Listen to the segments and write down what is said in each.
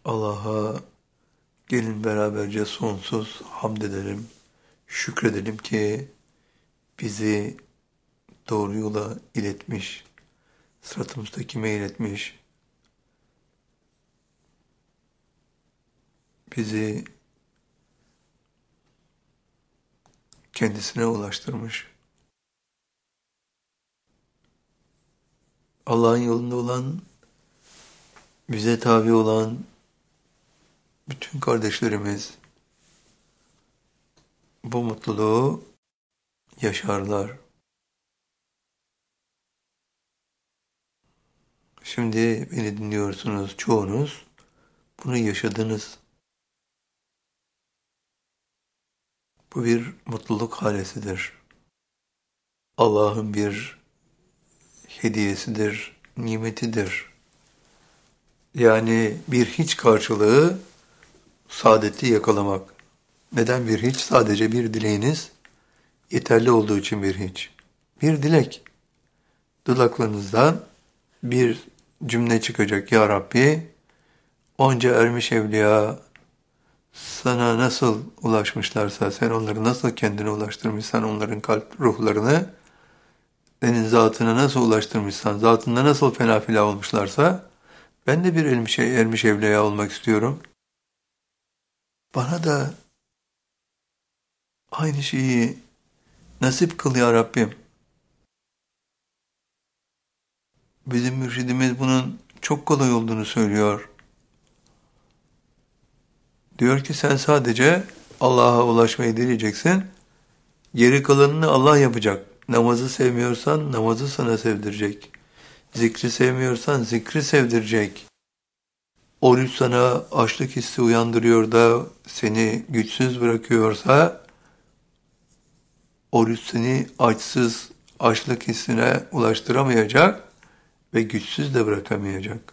Allah'a gelin beraberce sonsuz hamd edelim, şükredelim ki bizi doğru yola iletmiş, sırat-ı müstakime iletmiş, bizi kendisine ulaştırmış. Allah'ın yolunda olan, bize tabi olan bütün kardeşlerimiz bu mutluluğu yaşarlar. Şimdi beni dinliyorsunuz çoğunuz, bunu yaşadınız. Bu bir mutluluk halesidir. Allah'ın bir hediyesidir, nimetidir. Yani bir hiç karşılığı saadeti yakalamak. Neden bir hiç? Sadece bir dileğiniz yeterli olduğu için bir hiç. Bir dilek. Dudaklarınızdan bir cümle çıkacak. Ya Rabbi, onca ermiş evliya sana nasıl ulaşmışlarsa, sen onları nasıl kendine ulaştırmışsan, onların kalp ruhlarını, senin zatına nasıl ulaştırmışsan, zatında nasıl fenafila olmuşlarsa, ben de bir ermiş evliya olmak istiyorum. Bana da aynı şeyi nasip kıl ya Rabbim. Bizim mürşidimiz bunun çok kolay olduğunu söylüyor. Diyor ki sen sadece Allah'a ulaşmayı dileyeceksin. Geri kalanını Allah yapacak. Namazı sevmiyorsan namazı sana sevdirecek. Zikri sevmiyorsan zikri sevdirecek. Oruç sana açlık hissi uyandırıyor da seni güçsüz bırakıyorsa, oruç seni açsız, açlık hissine ulaştıramayacak ve güçsüz de bırakamayacak.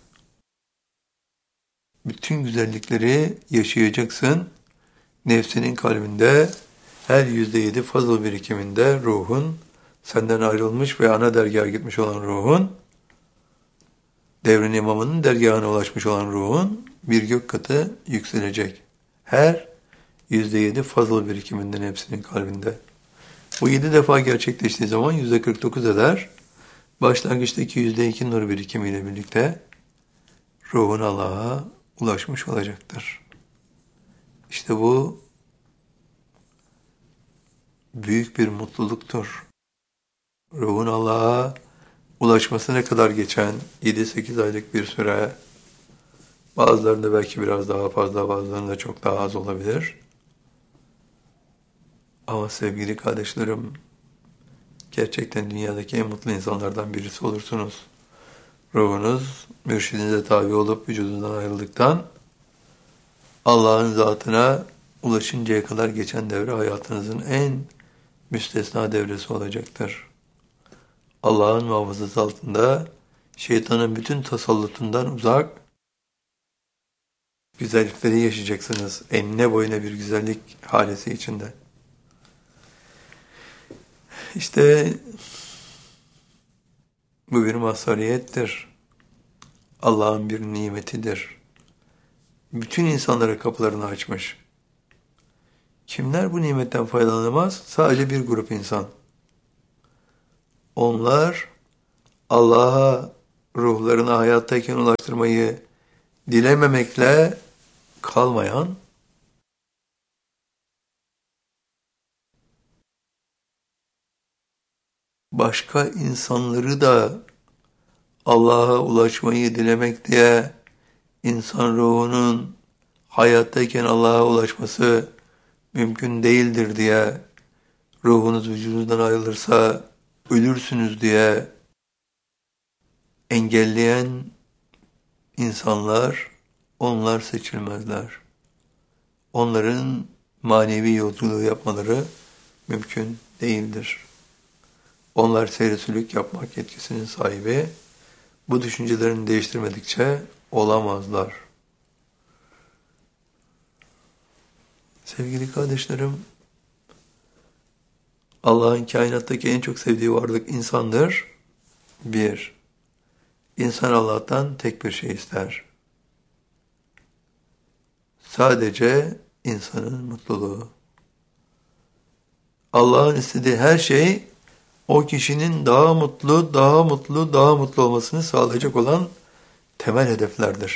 Bütün güzellikleri yaşayacaksın. Nefsinin kalbinde her %7 fazıl birikiminde ruhun, senden ayrılmış ve ana dergaha gitmiş olan ruhun, devrin imamının dergahına ulaşmış olan ruhun bir gök katı yükselecek. Her %7 fazıl birikiminden hepsinin kalbinde. Bu 7 defa gerçekleştiği zaman %49 eder. Başlangıçtaki %2 nur birikimiyle birlikte ruhun Allah'a ulaşmış olacaktır. İşte bu büyük bir mutluluktur. Ruhun Allah'a ulaşmasına kadar geçen 7-8 aylık bir süre, bazılarında belki biraz daha fazla, bazılarında çok daha az olabilir. Ama sevgili kardeşlerim, gerçekten dünyadaki en mutlu insanlardan birisi olursunuz. Ruhunuz mürşidinize tabi olup vücudundan ayrıldıktan, Allah'ın zatına ulaşıncaya kadar geçen devre hayatınızın en müstesna devresi olacaktır. Allah'ın muhafazası altında, şeytanın bütün tasallutundan uzak, güzellikleri yaşayacaksınız. Enine boyuna bir güzellik halesi içinde. İşte bu bir mazhariyettir. Allah'ın bir nimetidir. Bütün insanlara kapılarını açmış. Kimler bu nimetten faydalanamaz? Sadece bir grup insan. Onlar Allah'a ruhlarını hayattayken ulaştırmayı dilememekle kalmayan, başka insanları da Allah'a ulaşmayı dilemek diye insan ruhunun hayattayken Allah'a ulaşması mümkün değildir diye, ruhunuz vücudundan ayrılırsa ölürsünüz diye engelleyen insanlar, onlar seçilmezler. Onların manevi yolculuğu yapmaları mümkün değildir. Onlar seyresülük yapmak yetkisinin sahibi, bu düşüncelerini değiştirmedikçe olamazlar. Sevgili kardeşlerim, Allah'ın kainattaki en çok sevdiği varlık insandır. Bir, insan Allah'tan tek bir şey ister. sadece insanın mutluluğu. Allah'ın istediği her şey o kişinin daha mutlu, daha mutlu, daha mutlu olmasını sağlayacak olan temel hedeflerdir.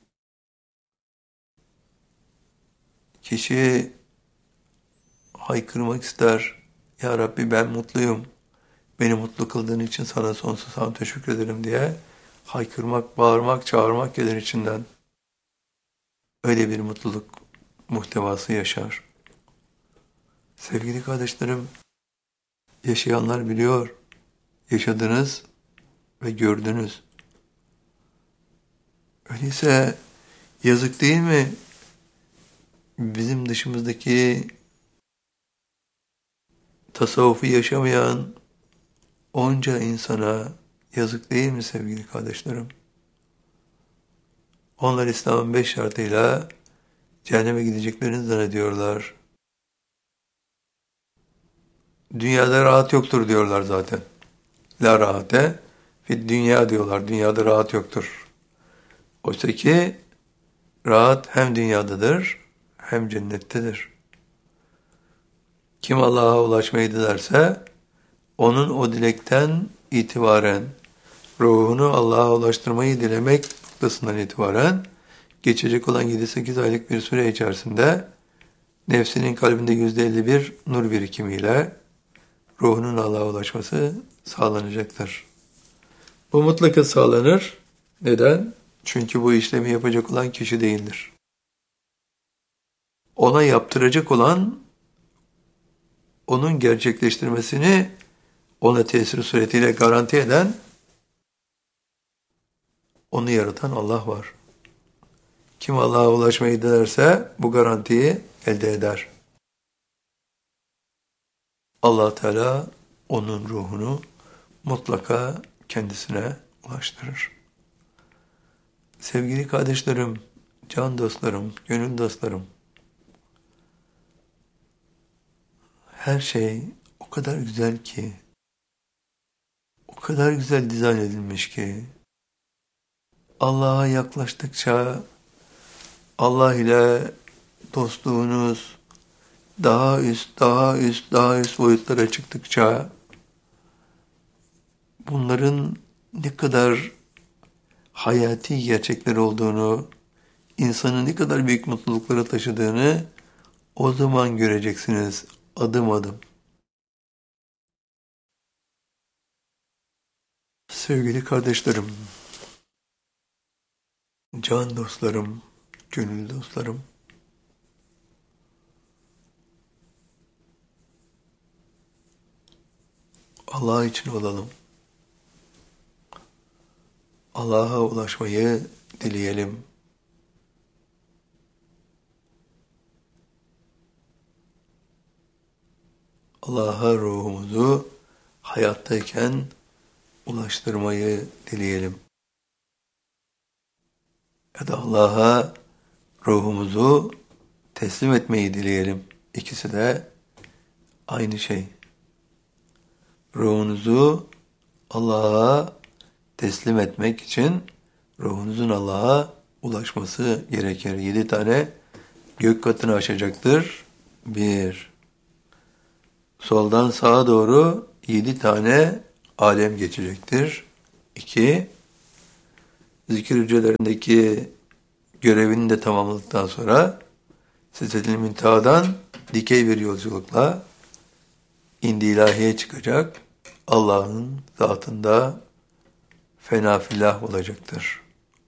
Kişi haykırmak ister. Ya Rabbi ben mutluyum. Beni mutlu kıldığın için sana sonsuz hamd teşekkür ederim diye haykırmak, bağırmak, çağırmak gelir içinden. Öyle bir mutluluk muhtevası yaşar. Sevgili kardeşlerim, yaşayanlar biliyor. Yaşadınız ve gördünüz. Öyleyse yazık değil mi? Bizim dışımızdaki tasavvufu yaşamayan onca insana yazık değil mi sevgili kardeşlerim? Onlar İslam'ın 5 şartıyla cehenneme gideceklerini zannediyorlar. Dünyada rahat yoktur diyorlar zaten. La rahate fid dünya diyorlar. Dünyada rahat yoktur. Oysa ki rahat hem dünyadadır hem cennettedir. Kim Allah'a ulaşmayı dilerse onun o dilekten itibaren ruhunu Allah'a ulaştırmayı dilemek noktasından itibaren geçecek olan 7-8 aylık bir süre içerisinde nefsinin kalbinde %51 nur birikimiyle ruhunun Allah'a ulaşması sağlanacaktır. Bu mutlaka sağlanır. Neden? Çünkü bu işlemi yapacak olan kişi değildir. Ona yaptıracak olan, onun gerçekleştirmesini ona tesir suretiyle garanti eden, onu yaratan Allah var. Kim Allah'a ulaşmayı dilerse bu garantiyi elde eder. Allah Teala onun ruhunu mutlaka kendisine ulaştırır. Sevgili kardeşlerim, can dostlarım, gönül dostlarım, her şey o kadar güzel ki, o kadar güzel dizayn edilmiş ki, Allah'a yaklaştıkça, Allah ile dostluğunuz daha üst, daha üst, daha üst boyutlara çıktıkça, bunların ne kadar hayati gerçekler olduğunu, insanı ne kadar büyük mutluluklara taşıdığını o zaman göreceksiniz adım adım. Sevgili kardeşlerim, can dostlarım, gönül dostlarım, Allah için olalım. Allah'a ulaşmayı dileyelim. Allah'a ruhumuzu hayattayken ulaştırmayı dileyelim. Ya da Allah'a ruhumuzu teslim etmeyi dileyelim. İkisi de aynı şey. Ruhunuzu Allah'a teslim etmek için ruhunuzun Allah'a ulaşması gerekir. 7 tane gök katını aşacaktır. 1. Soldan sağa doğru 7 tane alem geçecektir. 2. Zikir hücrelerindeki görevini de tamamladıktan sonra Sidretil Münteha'dan dikey bir yolculukla indi ilahiye çıkacak. Allah'ın zatında fena fillah olacaktır.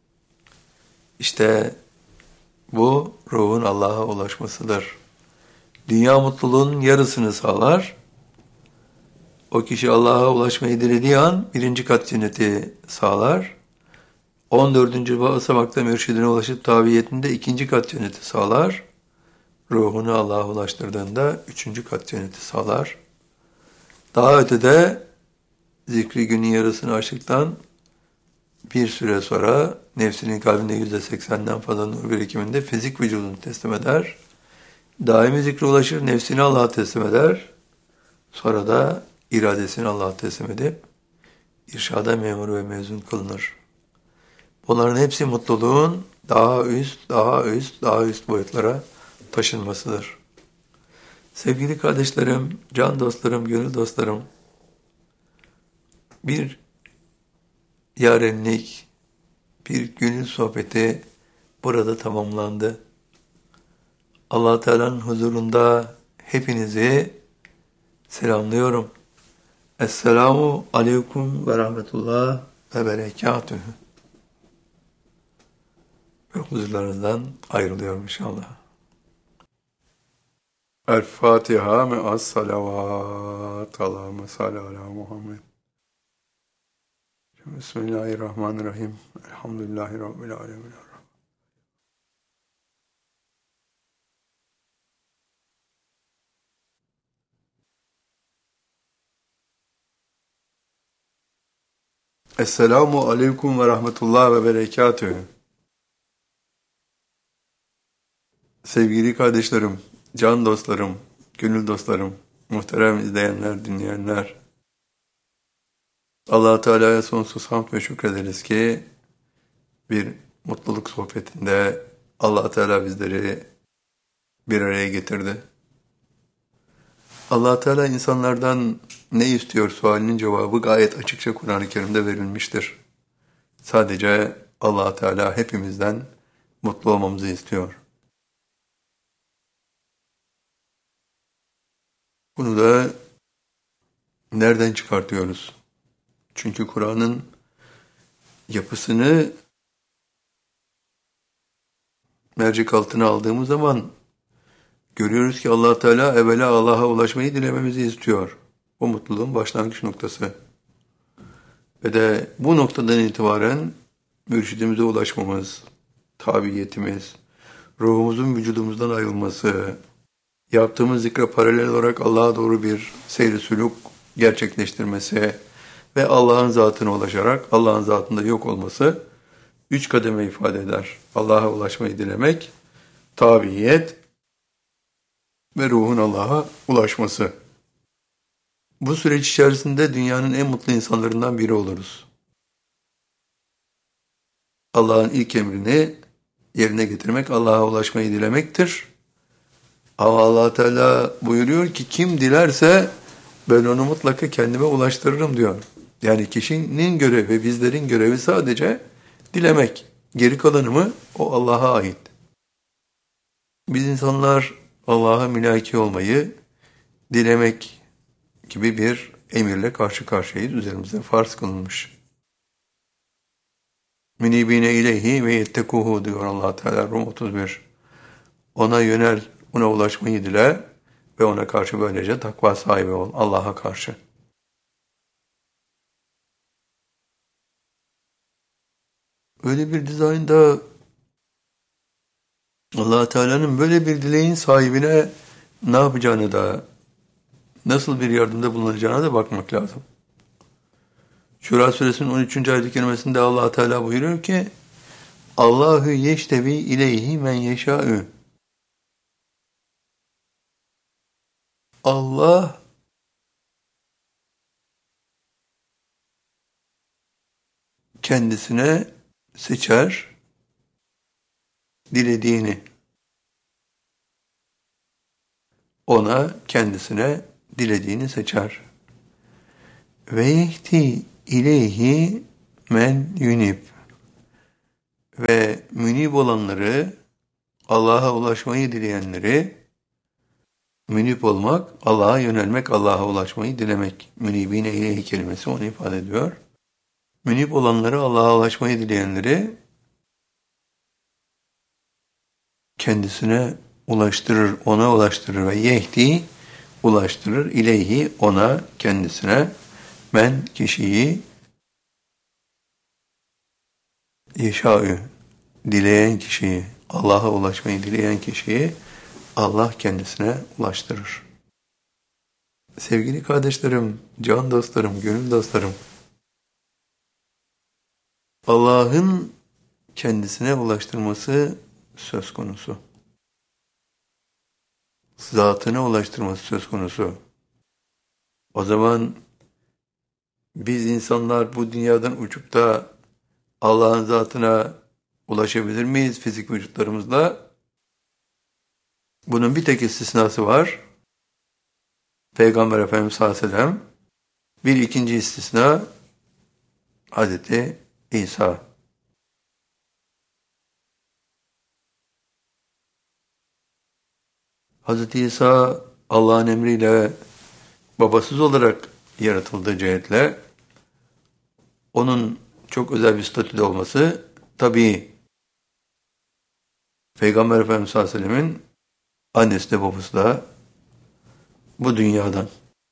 İşte bu ruhun Allah'a ulaşmasıdır. Dünya mutluluğunun yarısını sağlar. O kişi Allah'a ulaşmayı dilediği an 1. kat cenneti sağlar. 14. basamakta mürşidine ulaşıp tabiyetinde 2. kat cenneti sağlar. Ruhunu Allah'a ulaştırdığında 3. kat cenneti sağlar. Daha ötede zikri günün yarısını aştıktan bir süre sonra nefsinin kalbinde %80'den fazla nur birikiminde fizik vücudunu teslim eder. Daimi zikre ulaşır, nefsini Allah'a teslim eder. Sonra da iradesini Allah'a teslim edip irşada memur ve mezun kılınır. Bunların hepsi mutluluğun daha üst, daha üst, daha üst boyutlara taşınmasıdır. Sevgili kardeşlerim, can dostlarım, gönül dostlarım, bir yarenlik, bir gönül sohbeti burada tamamlandı. Allah Teala'nın huzurunda hepinizi selamlıyorum. Esselamu aleyküm ve rahmetullah ve berekatühü. Ve huzurlarınızdan ayrılıyorum inşallah. El Fatiha me'as salavat. Allahümme salli ala Muhammed. Bismillahirrahmanirrahim. Elhamdülillahi Rabbil alemin. Esselamu aleyküm ve rahmetullah ve berekatühü. Sevgili kardeşlerim, can dostlarım, gönül dostlarım, muhterem izleyenler, dinleyenler, Allah Teala'ya sonsuz hamd ve şükrederiz ki bir mutluluk sohbetinde Allah Teala bizleri bir araya getirdi. Allah Teala insanlardan ne istiyor sualinin cevabı gayet açıkça Kur'an-ı Kerim'de verilmiştir. Sadece Allah Teala hepimizden mutlu olmamızı istiyor. Bunu da nereden çıkartıyoruz? Çünkü Kur'an'ın yapısını mercek altına aldığımız zaman görüyoruz ki Allah Teala evvela Allah'a ulaşmayı dilememizi istiyor. O mutluluğun başlangıç noktası. Ve de bu noktadan itibaren mürşidimize ulaşmamız, tabiyetimiz, ruhumuzun vücudumuzdan ayrılması, yaptığımız zikre paralel olarak Allah'a doğru bir seyri sülûk gerçekleştirmesi ve Allah'ın zatına ulaşarak Allah'ın zatında yok olması 3 kademe ifade eder. Allah'a ulaşmayı dilemek, tabiyet ve ruhun Allah'a ulaşması. Bu süreç içerisinde dünyanın en mutlu insanlarından biri oluruz. Allah'ın ilk emrini yerine getirmek, Allah'a ulaşmayı dilemektir. Ama Allah Teala buyuruyor ki kim dilerse ben onu mutlaka kendime ulaştırırım diyor. Yani kişinin görevi, bizlerin görevi sadece dilemek. Geri kalanı mı o Allah'a ait. Biz insanlar Allah'a mülaki olmayı dilemek gibi bir emirle karşı karşıyayız. Üzerimize farz kılınmış. Münibine ileyhi ve yettekuhu diyor Allah Teala Rum 31. Ona yönel, ona ulaşmayı dile ve ona karşı böylece takva sahibi ol Allah'a karşı. Öyle bir dizaynda Allah Teala'nın böyle bir dileğin sahibine ne yapacağını da, nasıl bir yardımda bulunacağına da bakmak lazım. Şura suresinin 13. ayet-i kerimesinde Allah Teala buyuruyor ki Allahu yeştevi ileyhi men yeşâ'ü. Allah kendisine seçer dilediğini. Ona kendisine dilediğini seçer. Ve yehti ileyhi men yunib. Ve münib olanları, Allah'a ulaşmayı dileyenleri, münib olmak, Allah'a yönelmek, Allah'a ulaşmayı dilemek. Münibine ileyhi kelimesi onu ifade ediyor. Münib olanları, Allah'a ulaşmayı dileyenleri kendisine ulaştırır, ona ulaştırır ve yehdi ulaştırır, ileyhi ona, kendisine, men kişiyi yeşâ'ü dileyen kişiyi, Allah'a ulaşmayı dileyen kişiyi Allah kendisine ulaştırır. Sevgili kardeşlerim, can dostlarım, gönül dostlarım, Allah'ın kendisine ulaştırması söz konusu. Zatına ulaştırması söz konusu. O zaman biz insanlar bu dünyadan uçup da Allah'ın zatına ulaşabilir miyiz fizik vücutlarımızla? Bunun bir tek istisnası var. Peygamber Efendimiz sallallahu aleyhi ve sellem. Bir ikinci istisna Hazreti İsa. Hazreti İsa Allah'ın emriyle babasız olarak yaratıldığı cihetle onun çok özel bir statüde olması tabii Peygamber Efendimiz sallallahu aleyhi ve sellemin annesi de babası da bu dünyadan.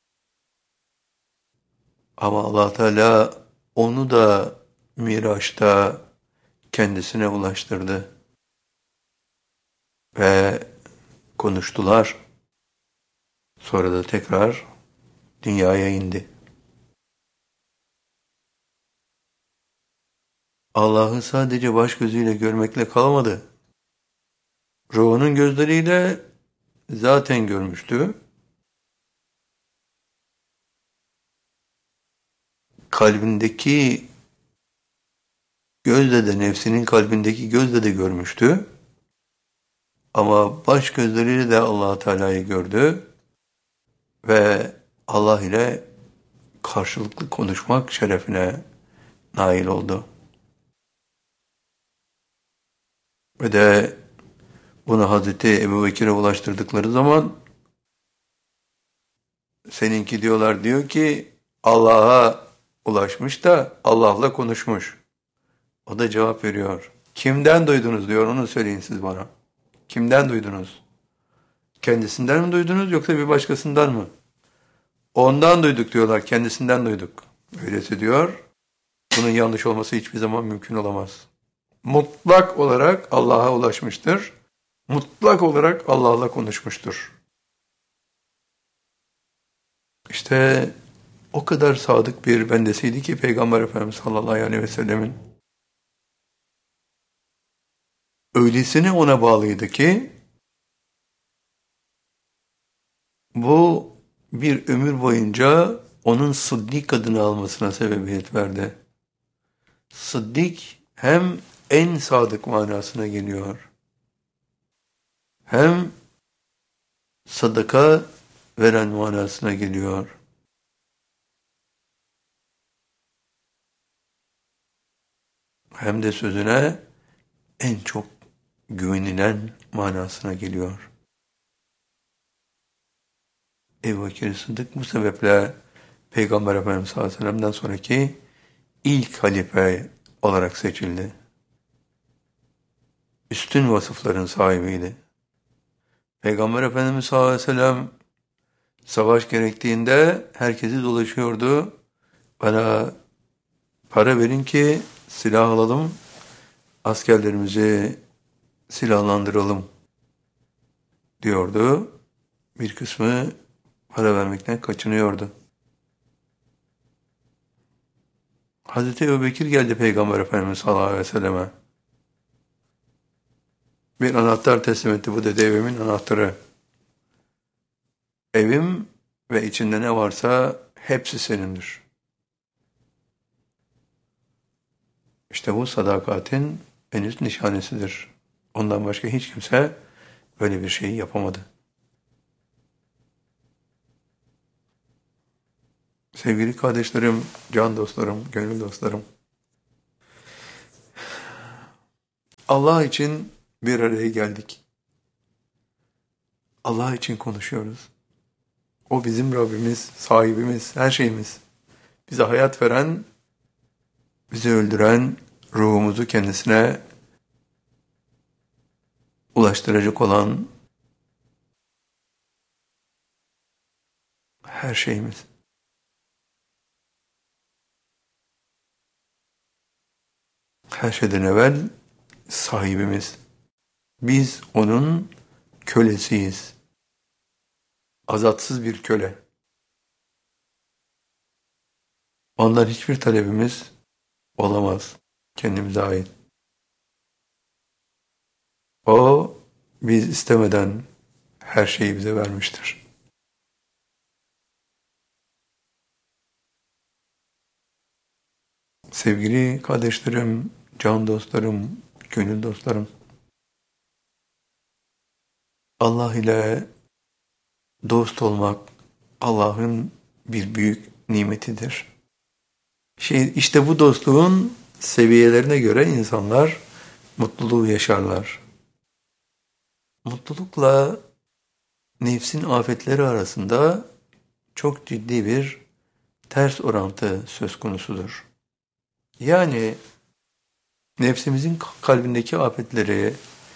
Ama Allah Teala onu da Miraç'ta kendisine ulaştırdı ve konuştular. Sonra da tekrar dünyaya indi. Allah'ı sadece baş gözüyle görmekle kalmadı. Ruhunun gözleriyle zaten görmüştü. Kalbindeki gözle de, nefsinin kalbindeki gözle de görmüştü. Ama baş gözleriyle de Allah Teala'yı gördü ve Allah ile karşılıklı konuşmak şerefine nail oldu. Ve de bunu Hazreti Ebubekir'e ulaştırdıkları zaman seninki diyor ki Allah'a ulaşmış da Allah'la konuşmuş. O da cevap veriyor. Kimden duydunuz diyor, onu söyleyin siz bana. Kimden duydunuz? Kendisinden mi duydunuz yoksa bir başkasından mı? Ondan duyduk diyorlar, kendisinden duyduk. Öylesi diyor, bunun yanlış olması hiçbir zaman mümkün olamaz. Mutlak olarak Allah'a ulaşmıştır. Mutlak olarak Allah'la konuşmuştur. İşte o kadar sadık bir bendesiydi ki Peygamber Efendimiz sallallahu aleyhi ve sellemin. Öylesine ona bağlıydı ki bu bir ömür boyunca onun Sıddik adını almasına sebebiyet verdi. Sıddik hem en sadık manasına geliyor, hem sadaka veren manasına geliyor. Hem de sözüne en çok güvenilen manasına geliyor. Ebu Bekir Sıddık bu sebeple Peygamber Efendimiz sallallahu aleyhi ve sellem'den sonraki ilk halife olarak seçildi. Üstün vasıfların sahibiydi. Peygamber Efendimiz sallallahu aleyhi ve sellem savaş gerektiğinde herkesi dolaşıyordu. Bana para verin ki silah alalım, askerlerimizi silahlandıralım diyordu. Bir kısmı para vermekten kaçınıyordu. Hazreti Ebubekir geldi Peygamber Efendimiz sallallahu aleyhi ve selleme. Bir anahtar teslim etti. Bu dedi evimin anahtarı. Evim ve içinde ne varsa hepsi senindir. İşte bu sadakatin en üst nişanesidir. Ondan başka hiç kimse böyle bir şeyi yapamadı. Sevgili kardeşlerim, can dostlarım, gönül dostlarım. Allah için bir araya geldik. Allah için konuşuyoruz. O bizim Rabbimiz, sahibimiz, her şeyimiz. Bize hayat veren, bizi öldüren, ruhumuzu kendisine ulaştıracak olan her şeyimiz. Her şeyden evvel sahibimiz. Biz onun kölesiyiz. Azatsız bir köle. Ondan hiçbir talebimiz olamaz kendimize ait. O biz istemeden her şeyi bize vermiştir. Sevgili kardeşlerim, can dostlarım, gönül dostlarım. Allah ile dost olmak Allah'ın bir büyük nimetidir. İşte bu dostluğun seviyelerine göre insanlar mutluluğu yaşarlar. Mutlulukla nefsin afetleri arasında çok ciddi bir ters orantı söz konusudur. Yani nefsimizin kalbindeki afetleri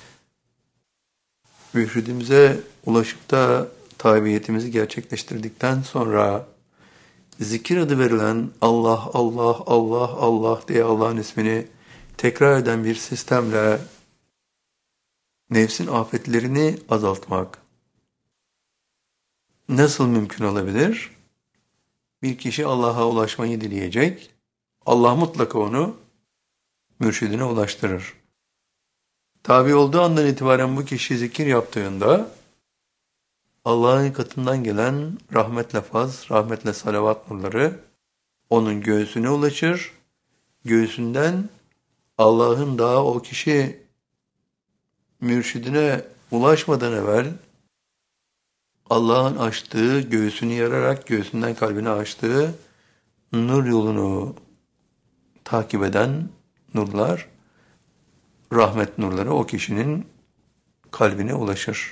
mürşidimize ulaşıp da tabiyetimizi gerçekleştirdikten sonra zikir adı verilen Allah, Allah, Allah, Allah diye Allah'ın ismini tekrar eden bir sistemle nefsin afetlerini azaltmak nasıl mümkün olabilir? Bir kişi Allah'a ulaşmayı dileyecek, Allah mutlaka onu mürşidine ulaştırır. Tabi olduğu andan itibaren bu kişi zikir yaptığında Allah'ın katından gelen rahmetle faz, rahmetle salavat nurları onun göğsüne ulaşır. Göğsünden Allah'ın daha o kişi mürşidine ulaşmadan evvel Allah'ın açtığı, göğsünü yararak göğsünden kalbine açtığı nur yolunu takip eden nurlar, rahmet nurları o kişinin kalbine ulaşır.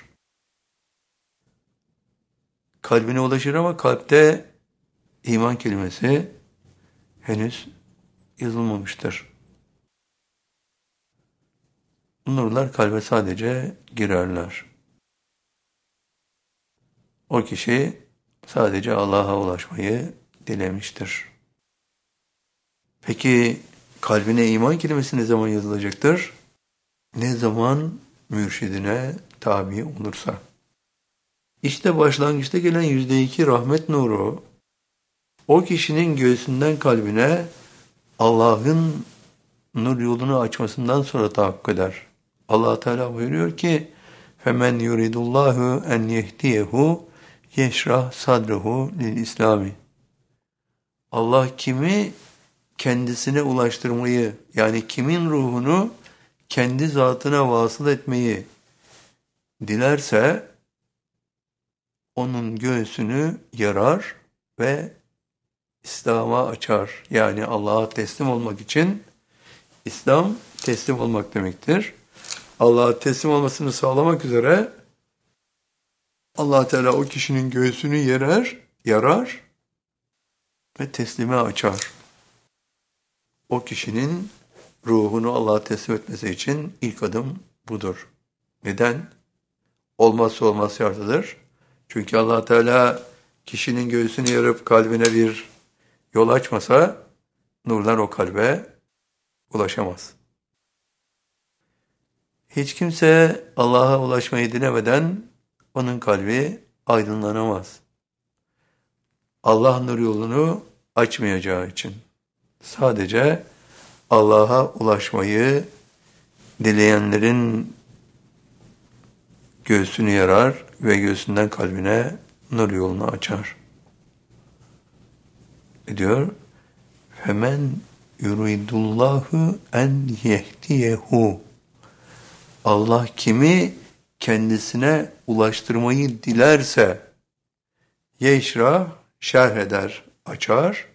Kalbine ulaşır ama kalpte iman kelimesi henüz yazılmamıştır. Bu nurlar kalbe sadece girerler. O kişi sadece Allah'a ulaşmayı dilemiştir. Peki kalbine iman kelimesi ne zaman yazılacaktır? Ne zaman mürşidine tabi olursa. İşte başlangıçta gelen %2 rahmet nuru, o kişinin göğsünden kalbine Allah'ın nur yolunu açmasından sonra tahakkuk eder. Allah Teala buyuruyor ki, فَمَنْ يُرِدُ اللّٰهُ اَنْ يَهْدِيَهُ يَشْرَحْ صَدْرَهُ لِلْإِسْلَامِ. Allah kimi kendisine ulaştırmayı, yani kimin ruhunu kendi zatına vasıl etmeyi dilerse, onun göğsünü yarar ve İslam'a açar. Yani Allah'a teslim olmak için, İslam teslim olmak demektir. Allah'a teslim olmasını sağlamak üzere Allah Teala o kişinin göğsünü yarar ve teslime açar. O kişinin ruhunu Allah'a teslim etmesi için ilk adım budur. Neden? Olmazsa olmaz şartıdır. Çünkü Allah Teala kişinin göğsünü yarıp kalbine bir yol açmasa nurlar o kalbe ulaşamaz. Hiç kimse Allah'a ulaşmayı dilemeden onun kalbi aydınlanamaz. Allah nur yolunu açmayacağı için. Sadece Allah'a ulaşmayı dileyenlerin göğsünü yarar ve göğsünden kalbine nur yolunu açar. Ne diyor? Hemen yuridullahu en yehdiyehu. Allah kimi kendisine ulaştırmayı dilerse yeşrah, şerh eder, açar.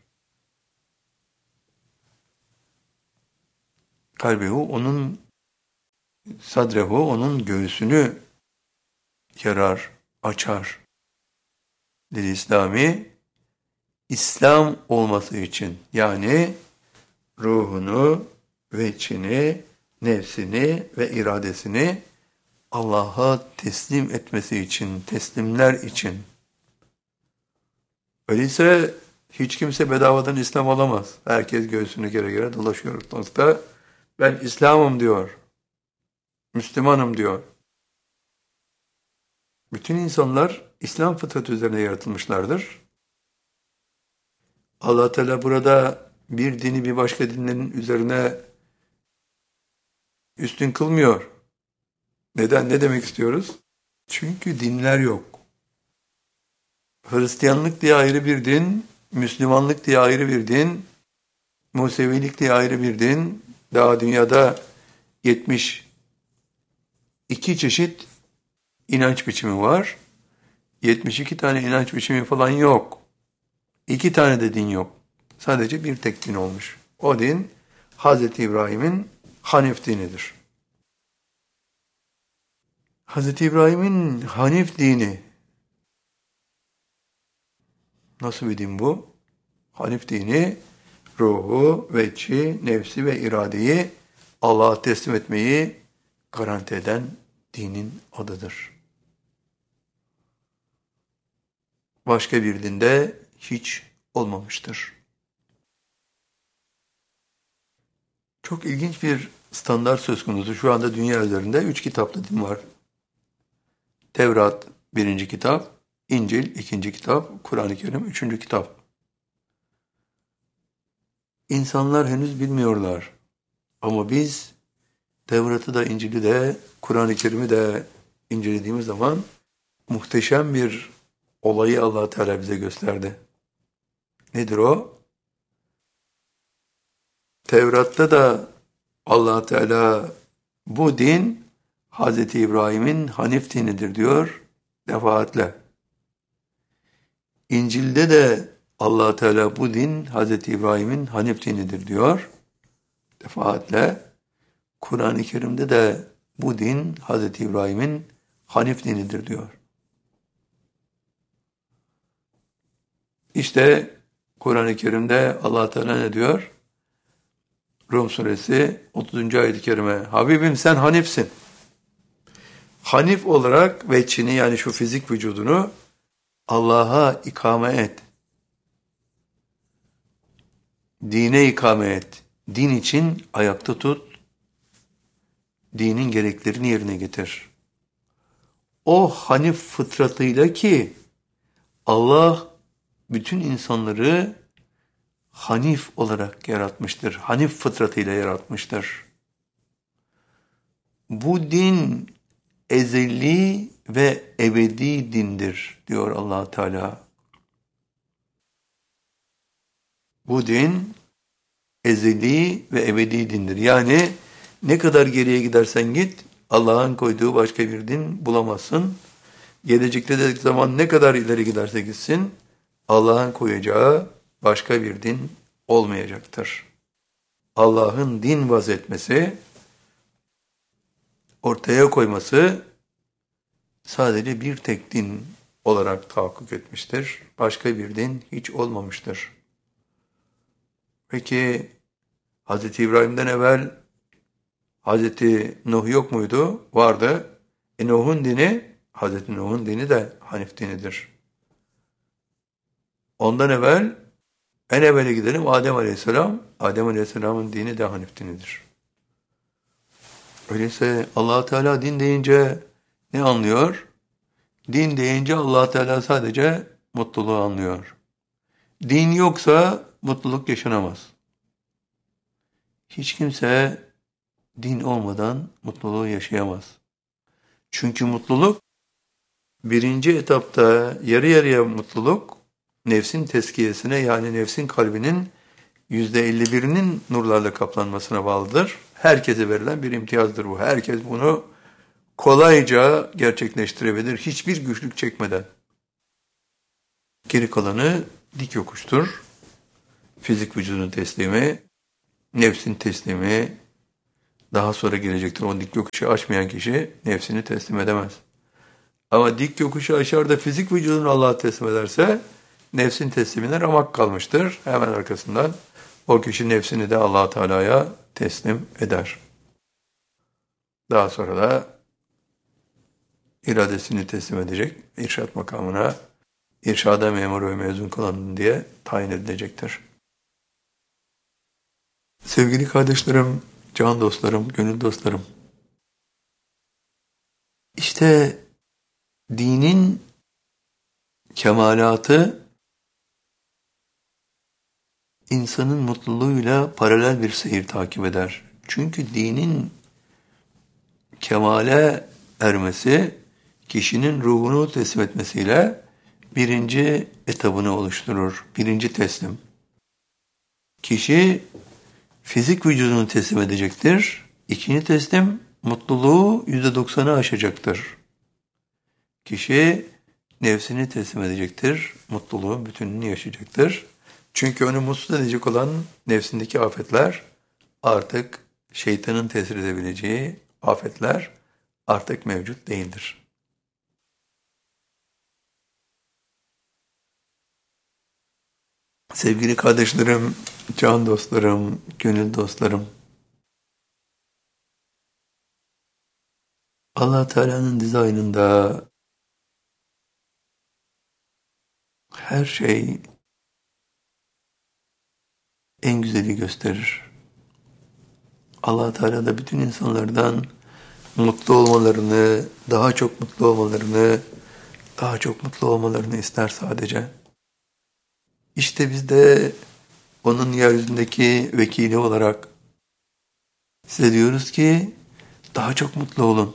Kalbehu, onun sadrehu, onun göğsünü yarar, açar. İslami, İslam olması için, yani ruhunu ve içini, nefsini ve iradesini Allah'a teslim etmesi için, teslimler için. Öyleyse hiç kimse bedavadan İslam olamaz. Herkes göğsünü gere dolaşıyor ortalıkta. Ben İslam'ım diyor. Müslümanım diyor. Bütün insanlar İslam fıtratı üzerine yaratılmışlardır. Allah Teala burada bir dini bir başka dinlerin üzerine üstün kılmıyor. Neden? Ne demek istiyoruz? Çünkü dinler yok. Hristiyanlık diye ayrı bir din, Müslümanlık diye ayrı bir din, Musevilik diye ayrı bir din, daha dünyada 72 çeşit inanç biçimi var. 72 tane inanç biçimi falan yok. 2 tane de din yok. Sadece bir tek din olmuş. O din Hz. İbrahim'in Hanif dinidir. Hz. İbrahim'in Hanif dini nasıl bir din bu? Hanif dini ruhu, vecci, nefsi ve iradeyi Allah'a teslim etmeyi garanti eden dinin adıdır. Başka bir dinde hiç olmamıştır. Çok ilginç bir standart söz konusu. Şu anda dünya üzerinde 3 kitaplı din var. Tevrat 1. kitap, İncil 2. kitap, Kur'an-ı Kerim 3. kitap. İnsanlar henüz bilmiyorlar. Ama biz Tevrat'ı da İncil'i de Kur'an-ı Kerim'i de incelediğimiz zaman muhteşem bir olayı Allah Teala bize gösterdi. Nedir o? Tevrat'ta da Allah Teala bu din Hz. İbrahim'in Hanif dinidir diyor defaatle. İncil'de de Allah Teala bu din Hz. İbrahim'in Hanif dinidir diyor defaatle. Kur'an-ı Kerim'de de bu din Hz. İbrahim'in Hanif dinidir diyor. İşte Kur'an-ı Kerim'de Allah Teala ne diyor? Rum suresi 30. ayet-i kerime. Habibim sen Hanifsin. Hanif olarak veçhini yani şu fizik vücudunu Allah'a ikame et. Dine ikame et. Din için ayakta tut. Dinin gereklerini yerine getir. O Hanif fıtratıyla ki Allah bütün insanları Hanif olarak yaratmıştır. Hanif fıtratıyla yaratmıştır. Bu din ezeli ve ebedi dindir diyor Allah Teala. Bu din ezeli ve ebedi dindir. Yani ne kadar geriye gidersen git Allah'ın koyduğu başka bir din bulamazsın. Gelecekte de zaman ne kadar ileri giderse gitsin Allah'ın koyacağı başka bir din olmayacaktır. Allah'ın din vazetmesi, ortaya koyması sadece bir tek din olarak tahakkuk etmiştir. Başka bir din hiç olmamıştır. Peki Hz. İbrahim'den evvel Hz. Nuh yok muydu? Vardı. Nuh'un dini, Hz. Nuh'un dini de Hanif dinidir. Ondan evvel, en evvele gidelim Adem Aleyhisselam. Adem Aleyhisselam'ın dini de Hanif dinidir. Öyleyse Allah Teala din deyince ne anlıyor? Din deyince Allah Teala sadece mutluluğu anlıyor. Din yoksa mutluluk yaşanamaz. Hiç kimse din olmadan mutluluğu yaşayamaz. Çünkü mutluluk birinci etapta yarı yarıya mutluluk nefsin tezkiyesine yani nefsin kalbinin %51'inin nurlarla kaplanmasına bağlıdır. Herkese verilen bir imtiyazdır bu. Herkes bunu kolayca gerçekleştirebilir hiçbir güçlük çekmeden. Geri kalanı dik yokuştur. Fizik vücudun teslimi, nefsin teslimi, daha sonra gelecektir. O dik yokuşu aşmayan kişi nefsini teslim edemez. Ama dik yokuşu aşar da fizik vücudunu Allah'a teslim ederse nefsin teslimine ramak kalmıştır. Hemen arkasından o kişi nefsini de Allah Teala'ya teslim eder. Daha sonra da iradesini teslim edecek, irşad makamına irşada memur ve mezun kalan diye tayin edilecektir. Sevgili kardeşlerim, can dostlarım, gönül dostlarım, İşte dinin kemalatı insanın mutluluğuyla paralel bir seyir takip eder. Çünkü dinin kemale ermesi, kişinin ruhunu teslim etmesiyle birinci etabını oluşturur, birinci teslim. Kişi fizik vücudunu teslim edecektir, İkinci teslim mutluluğu %90'ı aşacaktır. Kişi nefsini teslim edecektir, mutluluğun bütününü yaşayacaktır. Çünkü onu mutsuz edecek olan nefsindeki afetler artık şeytanın tesir edebileceği afetler artık mevcut değildir. Sevgili kardeşlerim, can dostlarım, gönül dostlarım, Allah Teala'nın dizaynında her şey en güzeli gösterir. Allah Teala da bütün insanlardan mutlu olmalarını, daha çok mutlu olmalarını, daha çok mutlu olmalarını ister sadece. İşte biz de onun yeryüzündeki vekili olarak size diyoruz ki daha çok mutlu olun.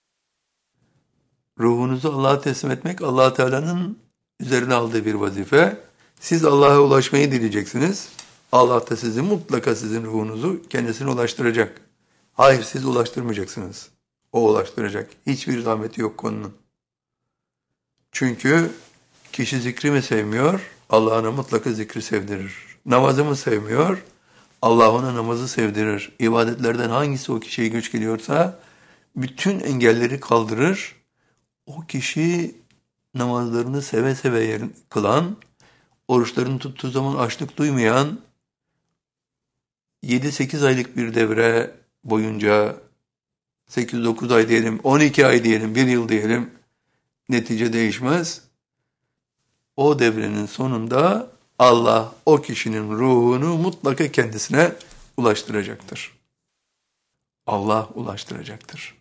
Ruhunuzu Allah'a teslim etmek Allah Teala'nın üzerine aldığı bir vazife. Siz Allah'a ulaşmayı dileyeceksiniz. Allah da sizi mutlaka sizin ruhunuzu kendisine ulaştıracak. Hayır, siz ulaştırmayacaksınız. O ulaştıracak. Hiçbir zahmeti yok konunun. Çünkü kişi zikri mi sevmiyor? Allah ona mutlaka zikri sevdirir. Namazı mı sevmiyor? Allah ona namazı sevdirir. İbadetlerden hangisi o kişiye güç geliyorsa bütün engelleri kaldırır. O kişi namazlarını seve seve kılan, oruçlarını tuttuğu zaman açlık duymayan, 7-8 aylık bir devre boyunca 8-9 ay diyelim, 12 ay diyelim, 1 yıl diyelim, netice değişmez. O devrenin sonunda Allah o kişinin ruhunu mutlaka kendisine ulaştıracaktır. Allah ulaştıracaktır.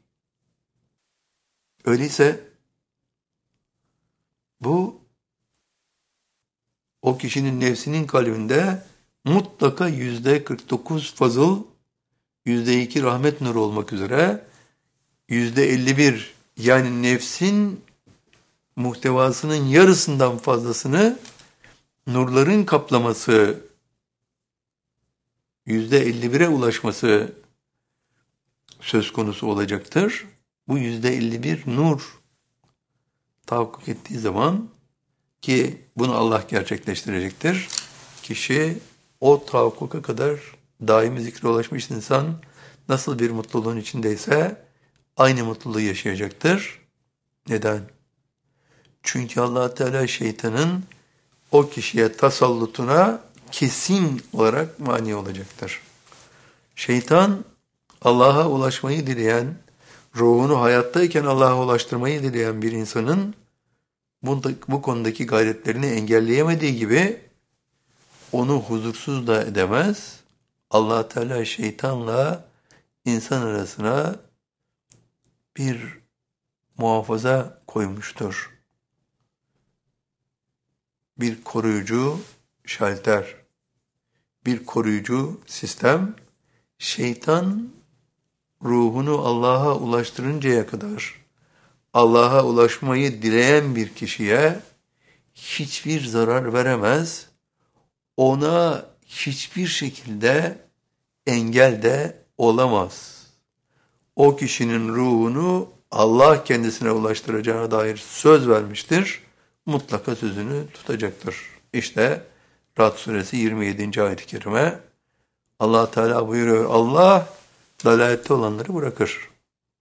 Öyleyse bu o kişinin nefsinin kalbinde mutlaka %49 fazıl, %2 rahmet nuru olmak üzere %51 yani nefsin muhtevasının yarısından fazlasını nurların kaplaması, %51'e ulaşması söz konusu olacaktır. Bu %51 nur tahakkuk ettiği zaman ki bunu Allah gerçekleştirecektir. Kişi o tahakkuka kadar daimi zikre ulaşmış insan nasıl bir mutluluğun içindeyse aynı mutluluğu yaşayacaktır. Neden? Çünkü Allah Teala şeytanın o kişiye tasallutuna kesin olarak mani olacaktır. Şeytan Allah'a ulaşmayı dileyen, ruhunu hayattayken Allah'a ulaştırmayı dileyen bir insanın bu konudaki gayretlerini engelleyemediği gibi onu huzursuz da edemez. Allah Teala şeytanla insan arasına bir muhafaza koymuştur. Bir koruyucu şalter, bir koruyucu sistem. Şeytan ruhunu Allah'a ulaştırıncaya kadar Allah'a ulaşmayı dileyen bir kişiye hiçbir zarar veremez. Ona hiçbir şekilde engel de olamaz. O kişinin ruhunu Allah kendisine ulaştıracağına dair söz vermiştir. Mutlaka sözünü tutacaktır. İşte Ra'd suresi 27. ayet-i kerime Allah Teala buyuruyor. Allah dalalette olanları bırakır.